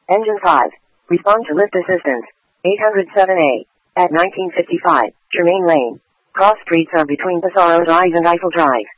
Engine 5. Respond to lift assistance. 807A. At 1955, Germain Lane. Cross streets are between Passaro Drive and Eiffel Drive.